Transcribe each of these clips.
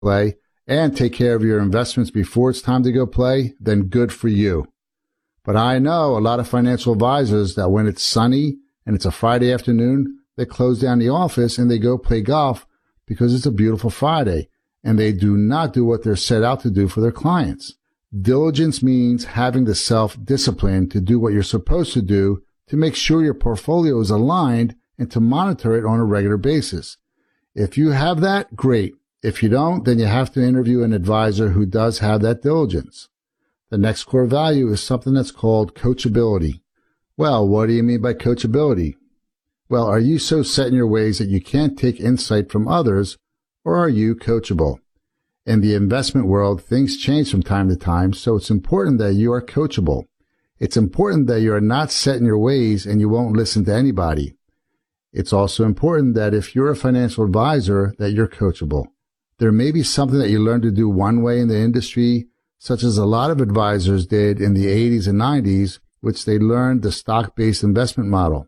play and take care of your investments before it's time to go play, then good for you. But I know a lot of financial advisors that when it's sunny and it's a Friday afternoon, they close down the office and they go play golf because it's a beautiful Friday, and they do not do what they're set out to do for their clients. Diligence means having the self-discipline to do what you're supposed to do to make sure your portfolio is aligned and to monitor it on a regular basis. If you have that, great. If you don't, then you have to interview an advisor who does have that diligence. The next core value is something that's called coachability. Well, what do you mean by coachability? Well, are you so set in your ways that you can't take insight from others, or are you coachable? In the investment world, things change from time to time, so it's important that you are coachable. It's important that you are not set in your ways and you won't listen to anybody. It's also important that if you're a financial advisor, that you're coachable. There may be something that you learned to do one way in the industry, such as a lot of advisors did in the 80s and 90s, which they learned the stock-based investment model.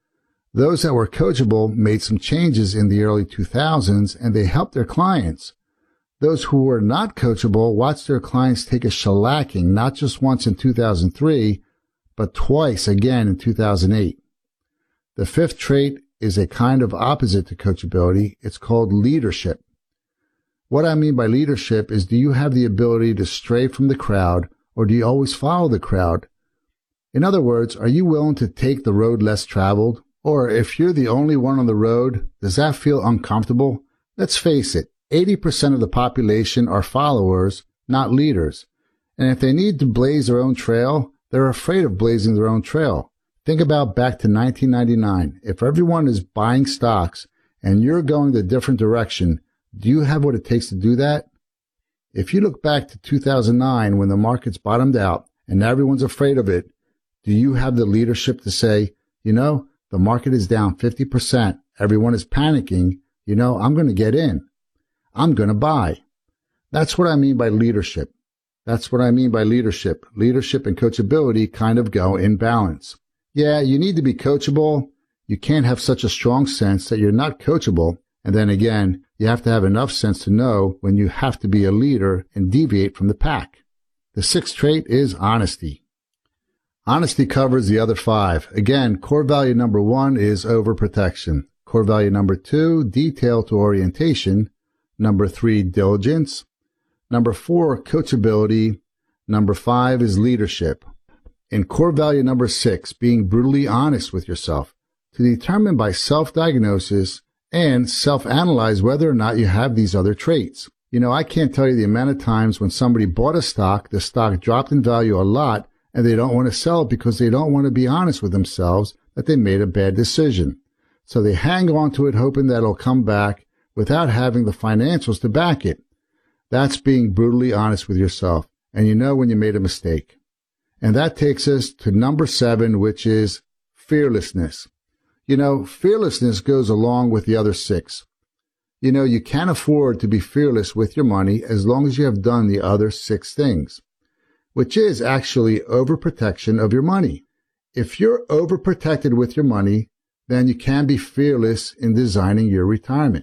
Those that were coachable made some changes in the early 2000s, and they helped their clients. Those who were not coachable watched their clients take a shellacking, not just once in 2003, but twice again in 2008. The fifth trait is a kind of opposite to coachability. It's called leadership. What I mean by leadership is, do you have the ability to stray from the crowd, or do you always follow the crowd? In other words, are you willing to take the road less traveled? Or if you're the only one on the road, does that feel uncomfortable? Let's face it, 80% of the population are followers, not leaders. And if they need to blaze their own trail, they're afraid of blazing their own trail. Think about back to 1999. If everyone is buying stocks and you're going the different direction, do you have what it takes to do that? If you look back to 2009 when the markets bottomed out and everyone's afraid of it, do you have the leadership to say, the market is down 50%. Everyone is panicking. I'm going to get in. I'm going to buy. That's what I mean by leadership. Leadership and coachability kind of go in balance. Yeah, you need to be coachable. You can't have such a strong sense that you're not coachable. And then again, you have to have enough sense to know when you have to be a leader and deviate from the pack. The sixth trait is honesty. Honesty covers the other five. Again, core value number 1 is overprotection. Core value number 2, detail to orientation. Number 3, diligence. Number 4, coachability. Number 5 is leadership. And core value number 6, being brutally honest with yourself to determine by self-diagnosis and self-analyze whether or not you have these other traits. I can't tell you the amount of times when somebody bought a stock, the stock dropped in value a lot, and they don't want to sell it because they don't want to be honest with themselves that they made a bad decision. So they hang on to it hoping that it'll come back without having the financials to back it. That's being brutally honest with yourself, and you know when you made a mistake. And that takes us to number 7, which is fearlessness. Fearlessness goes along with the other 6. You can't afford to be fearless with your money as long as you have done the other 6 things, which is actually overprotection of your money. If you're overprotected with your money, then you can be fearless in designing your retirement.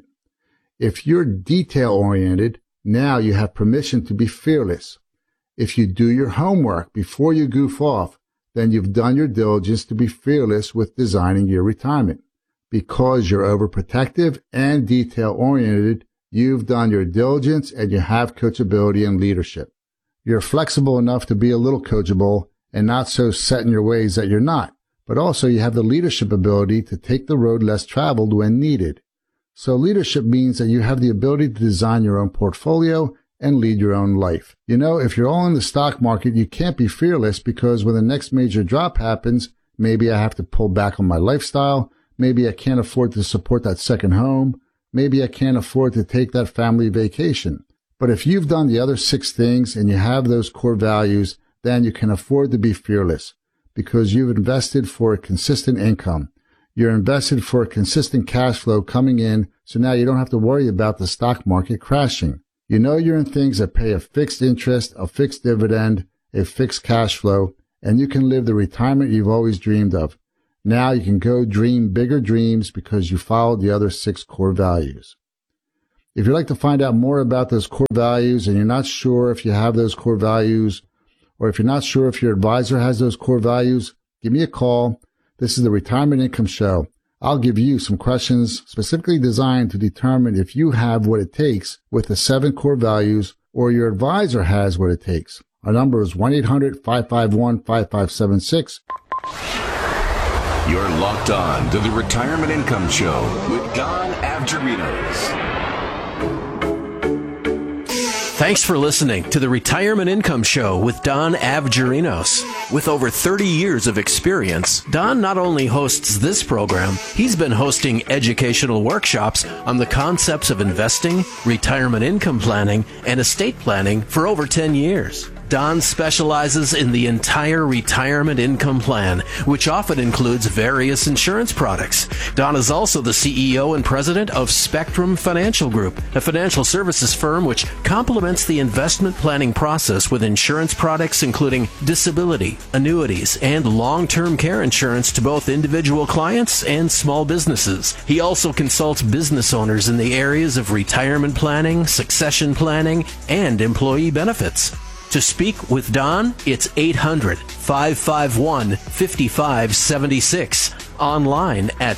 If you're detail-oriented, now you have permission to be fearless. If you do your homework before you goof off, then you've done your diligence to be fearless with designing your retirement. Because you're overprotective and detail-oriented, you've done your diligence and you have coachability and leadership. You're flexible enough to be a little coachable and not so set in your ways that you're not, but also you have the leadership ability to take the road less traveled when needed. So leadership means that you have the ability to design your own portfolio and lead your own life. If you're all in the stock market, you can't be fearless because when the next major drop happens, maybe I have to pull back on my lifestyle. Maybe I can't afford to support that second home. Maybe I can't afford to take that family vacation. But if you've done the other 6 things and you have those core values, then you can afford to be fearless because you've invested for a consistent income. You're invested for a consistent cash flow coming in, so now you don't have to worry about the stock market crashing. You're in things that pay a fixed interest, a fixed dividend, a fixed cash flow, and you can live the retirement you've always dreamed of. Now you can go dream bigger dreams because you followed the other 6 core values. If you'd like to find out more about those core values and you're not sure if you have those core values, or if you're not sure if your advisor has those core values, give me a call. This is the Retirement Income Show. I'll give you some questions specifically designed to determine if you have what it takes with the 7 core values or your advisor has what it takes. Our number is 1-800-551-5576. You're locked on to the Retirement Income Show with Don Avgerinos. Thanks for listening to the Retirement Income Show with Don Avgerinos. With over 30 years of experience, Don not only hosts this program, he's been hosting educational workshops on the concepts of investing, retirement income planning, and estate planning for over 10 years. Don specializes in the entire retirement income plan, which often includes various insurance products. Don is also the CEO and president of Spectrum Financial Group, a financial services firm which complements the investment planning process with insurance products including disability, annuities, and long-term care insurance to both individual clients and small businesses. He also consults business owners in the areas of retirement planning, succession planning, and employee benefits. To speak with Don, it's 800-551-5576. Online at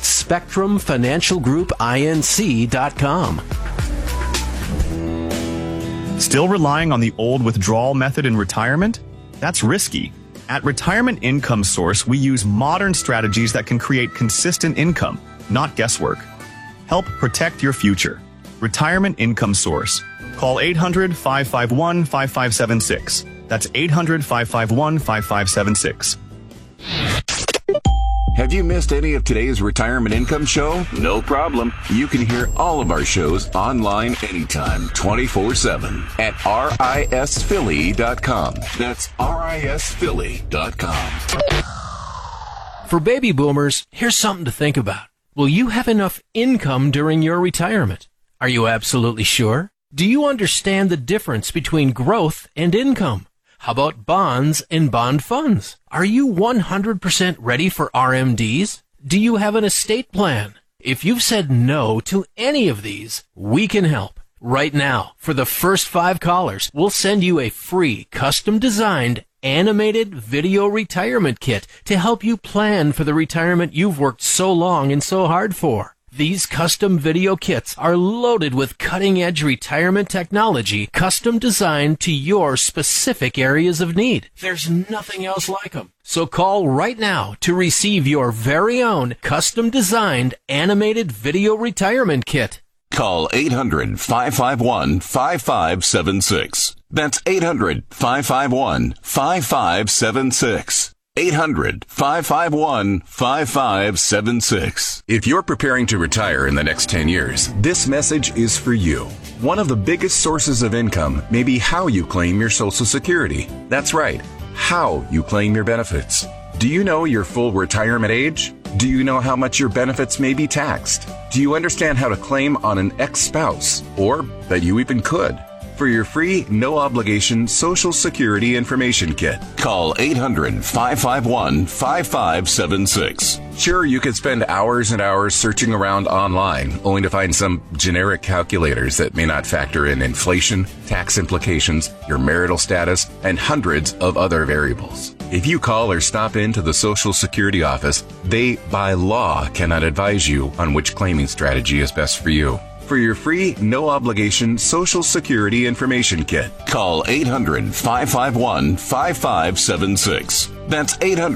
SpectrumFinancialGroupInc.com. Still relying on the old withdrawal method in retirement? That's risky. At Retirement Income Source, we use modern strategies that can create consistent income, not guesswork. Help protect your future. Retirement Income Source. Call 800-551-5576. That's 800-551-5576. Have you missed any of today's Retirement Income Show? No problem. You can hear all of our shows online anytime, 24/7 at risphilly.com. That's risphilly.com. For baby boomers, here's something to think about. Will you have enough income during your retirement? Are you absolutely sure? Do you understand the difference between growth and income? How about bonds and bond funds? Are you 100% ready for RMDs? Do you have an estate plan? If you've said no to any of these, we can help. Right now, for the first 5 callers, we'll send you a free, custom-designed, animated video retirement kit to help you plan for the retirement you've worked so long and so hard for. These custom video kits are loaded with cutting-edge retirement technology, custom designed to your specific areas of need. There's nothing else like them. So call right now to receive your very own custom-designed animated video retirement kit. Call 800-551-5576. That's 800-551-5576. 800-551-5576. If you're preparing to retire in the next 10 years, this message is for you. One of the biggest sources of income may be how you claim your Social Security. That's right, how you claim your benefits. Do you know your full retirement age? Do you know how much your benefits may be taxed? Do you understand how to claim on an ex-spouse, or that you even could? For your free, no-obligation Social Security information kit, call 800-551-5576. Sure, you could spend hours and hours searching around online, only to find some generic calculators that may not factor in inflation, tax implications, your marital status, and hundreds of other variables. If you call or stop into the Social Security office, they, by law, cannot advise you on which claiming strategy is best for you. For your free, no-obligation Social Security information kit, call 800-551-5576. That's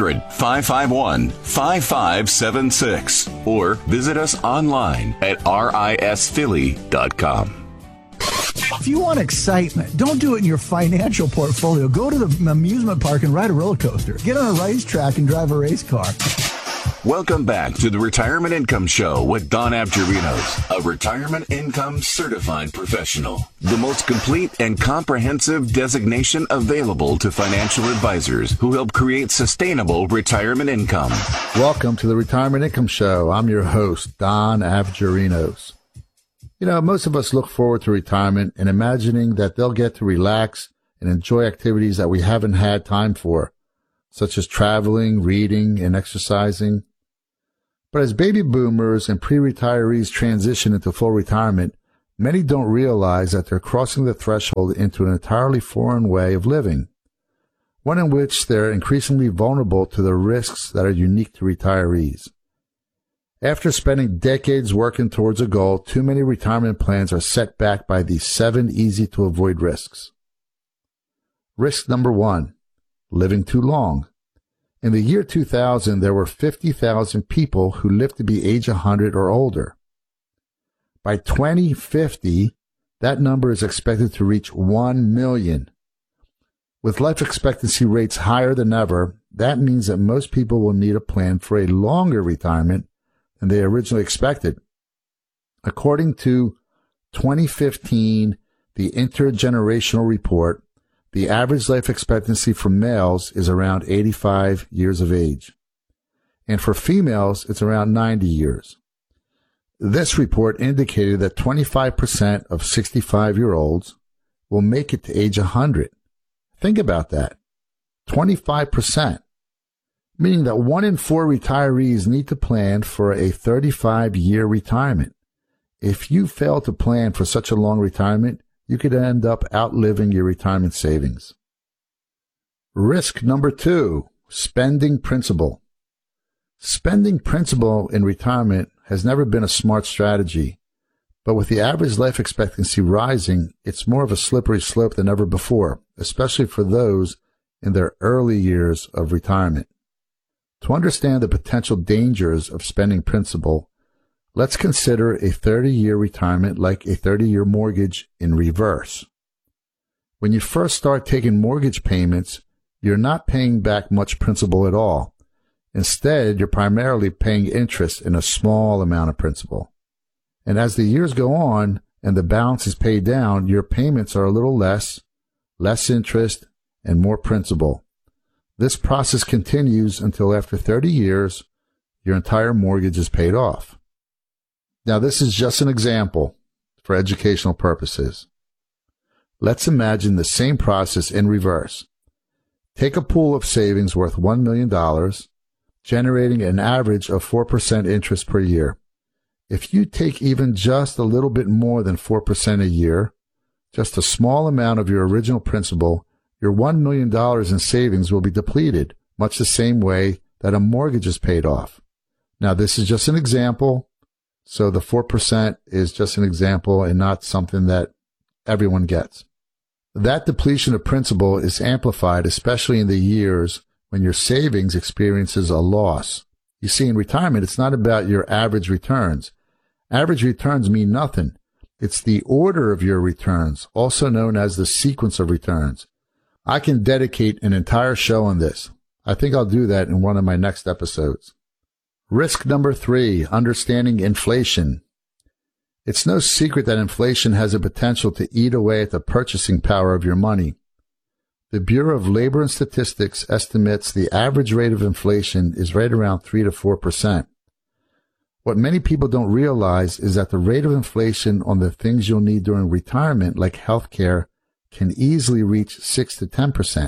800-551-5576. Or visit us online at risphilly.com. If you want excitement, don't do it in your financial portfolio. Go to the amusement park and ride a roller coaster. Get on a racetrack and drive a race car. Welcome back to the Retirement Income Show with Don Avgerinos, a retirement income certified professional. The most complete and comprehensive designation available to financial advisors who help create sustainable retirement income. Welcome to the Retirement Income Show. I'm your host, Don Avgerinos. You know, most of us look forward to retirement and imagining that they'll get to relax and enjoy activities that we haven't had time for, such as traveling, reading, and exercising. But as baby boomers and pre-retirees transition into full retirement, Many don't realize that they're crossing the threshold into an entirely foreign way of living, one in which they're increasingly vulnerable to the risks that are unique to retirees. After spending decades working towards a goal, too many retirement plans are set back by these 7 easy-to-avoid risks. Risk number 1, living too long. In the year 2000, there were 50,000 people who lived to be age 100 or older. By 2050, that number is expected to reach 1 million. With life expectancy rates higher than ever, that means that most people will need a plan for a longer retirement than they originally expected. According to 2015, the Intergenerational Report, the average life expectancy for males is around 85 years of age. And for females, it's around 90 years. This report indicated that 25% of 65-year-olds will make it to age 100. Think about that. 25%. Meaning that 1 in 4 retirees need to plan for a 35-year retirement. If you fail to plan for such a long retirement, you could end up outliving your retirement savings. Risk number 2, spending principal. Spending principal in retirement has never been a smart strategy, but with the average life expectancy rising, it's more of a slippery slope than ever before, especially for those in their early years of retirement. To understand the potential dangers of spending principal, let's consider a 30-year retirement like a 30-year mortgage in reverse. When you first start taking mortgage payments, you're not paying back much principal at all. Instead, you're primarily paying interest in a small amount of principal. And as the years go on and the balance is paid down, your payments are a little less interest, and more principal. This process continues until after 30 years, your entire mortgage is paid off. Now, this is just an example for educational purposes. Let's imagine the same process in reverse. Take a pool of savings worth $1 million, generating an average of 4% interest per year. If you take even just a little bit more than 4% a year, just a small amount of your original principal, your $1 million in savings will be depleted, much the same way that a mortgage is paid off. Now, this is just an example, so the 4% is just an example and not something that everyone gets. That depletion of principal is amplified, especially in the years when your savings experiences a loss. You see, in retirement, it's not about your average returns. Average returns mean nothing. It's the order of your returns, also known as the sequence of returns. I can dedicate an entire show on this. I think I'll do that in one of my next episodes. Risk number 3, understanding inflation. It's no secret that inflation has a potential to eat away at the purchasing power of your money. The Bureau of Labor and Statistics estimates the average rate of inflation is right around 3 to 4%. What many people don't realize is that the rate of inflation on the things you'll need during retirement, like healthcare, can easily reach 6 to 10%.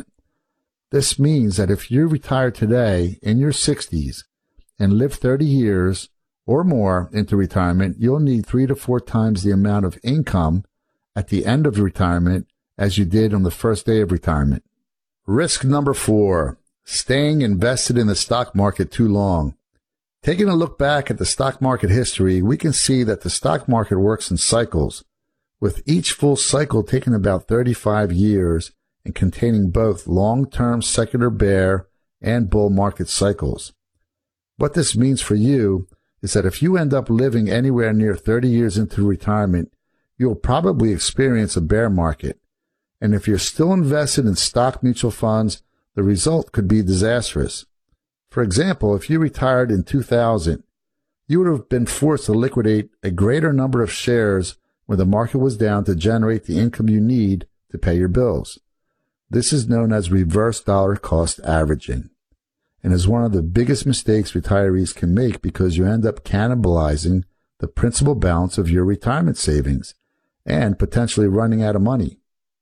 This means that if you retire today in your 60s and live 30 years or more into retirement, you'll need 3 to 4 times the amount of income at the end of retirement as you did on the first day of retirement. Risk number 4, staying invested in the stock market too long. Taking a look back at the stock market history, we can see that the stock market works in cycles, with each full cycle taking about 35 years and containing both long-term secular bear and bull market cycles. What this means for you is that if you end up living anywhere near 30 years into retirement, you'll probably experience a bear market. And if you're still invested in stock mutual funds, the result could be disastrous. For example, if you retired in 2000, you would have been forced to liquidate a greater number of shares when the market was down to generate the income you need to pay your bills. This is known as reverse dollar cost averaging, and is one of the biggest mistakes retirees can make because you end up cannibalizing the principal balance of your retirement savings and potentially running out of money.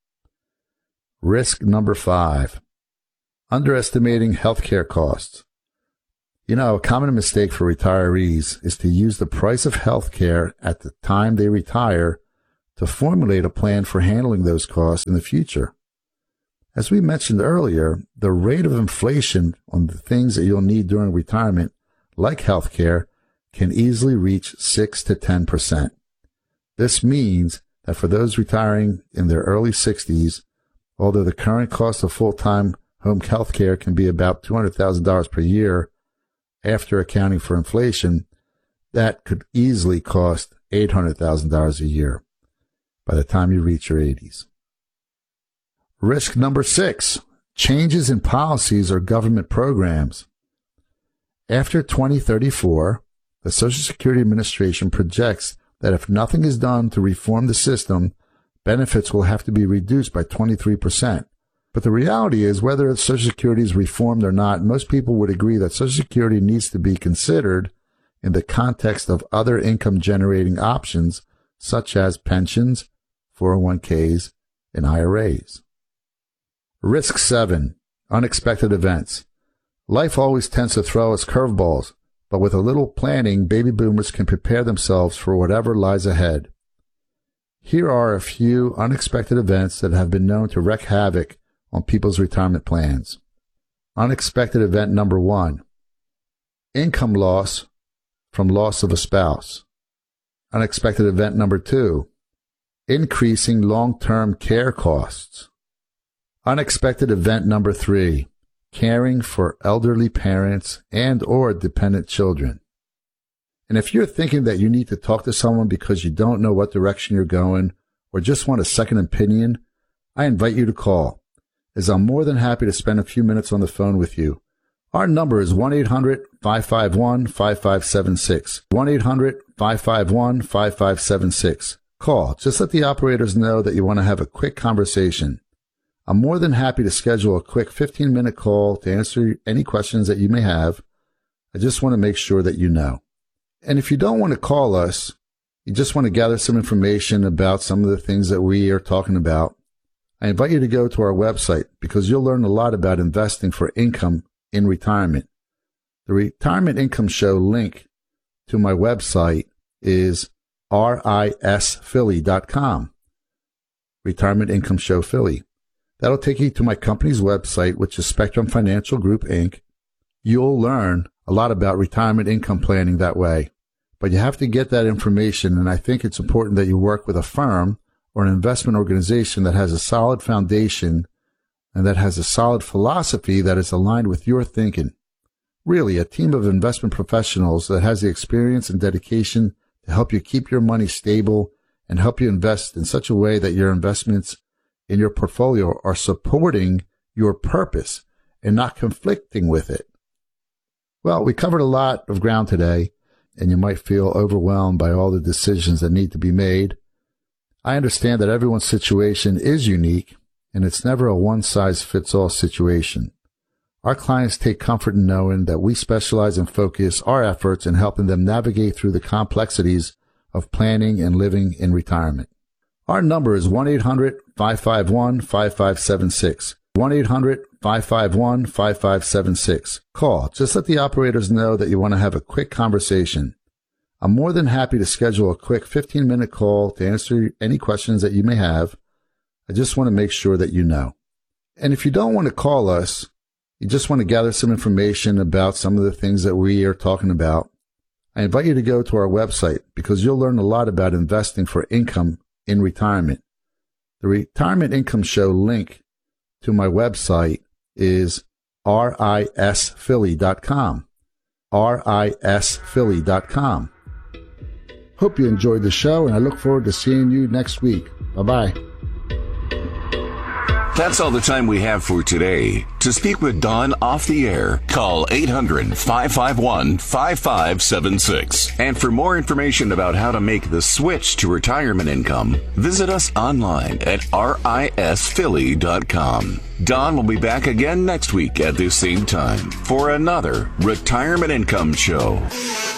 Risk number 5, underestimating healthcare costs. You know, a common mistake for retirees is to use the price of healthcare at the time they retire to formulate a plan for handling those costs in the future. As we mentioned earlier, the rate of inflation on the things that you'll need during retirement, like healthcare, can easily reach 6 to 10%. This means that for those retiring in their early 60s, although the current cost of full-time home health care can be about $200,000 per year after accounting for inflation, that could easily cost $800,000 a year by the time you reach your 80s. Risk number 6, changes in policies or government programs. After 2034, the Social Security Administration projects that if nothing is done to reform the system, benefits will have to be reduced by 23%. But the reality is, whether Social Security is reformed or not, most people would agree that Social Security needs to be considered in the context of other income-generating options, such as pensions, 401ks, and IRAs. Risk 7, unexpected events. Life always tends to throw us curveballs, but with a little planning, baby boomers can prepare themselves for whatever lies ahead. Here are a few unexpected events that have been known to wreak havoc on people's retirement plans. Unexpected event number 1, income loss from loss of a spouse. Unexpected event number 2, increasing long-term care costs. Unexpected event number 3, caring for elderly parents and or dependent children. And if you're thinking that you need to talk to someone because you don't know what direction you're going or just want a second opinion, I invite you to call, as I'm more than happy to spend a few minutes on the phone with you. Our number is 1-800-551-5576, 1-800-551-5576. Call. Just let the operators know that you want to have a quick conversation. I'm more than happy to schedule a quick 15-minute call to answer any questions that you may have. I just want to make sure that you know. And if you don't want to call us, you just want to gather some information about some of the things that we are talking about, I invite you to go to our website because you'll learn a lot about investing for income in retirement. The Retirement Income Show link to my website is risphilly.com, Retirement Income Show Philly. That'll take you to my company's website, which is Spectrum Financial Group, Inc. You'll learn a lot about retirement income planning that way. But you have to get that information, and I think it's important that you work with a firm or an investment organization that has a solid foundation and that has a solid philosophy that is aligned with your thinking. Really, a team of investment professionals that has the experience and dedication to help you keep your money stable and help you invest in such a way that your investments in your portfolio are supporting your purpose and not conflicting with it. Well, we covered a lot of ground today, and you might feel overwhelmed by all the decisions that need to be made. I understand that everyone's situation is unique, and it's never a one-size-fits-all situation. Our clients take comfort in knowing that we specialize and focus our efforts in helping them navigate through the complexities of planning and living in retirement. Our number is 1-800-551-5576, 1-800-551-5576. Call. Just let the operators know that you want to have a quick conversation. I'm more than happy to schedule a quick 15-minute call to answer any questions that you may have. I just want to make sure that you know. And if you don't want to call us, you just want to gather some information about some of the things that we are talking about, I invite you to go to our website because you'll learn a lot about investing for income in retirement. The Retirement Income Show link to my website is risphilly.com, risphilly.com. Hope you enjoyed the show, and I look forward to seeing you next week. Bye-bye. That's all the time we have for today. To speak with Don off the air, call 800-551-5576. And for more information about how to make the switch to retirement income, visit us online at risphilly.com. Don will be back again next week at this same time for another Retirement Income Show.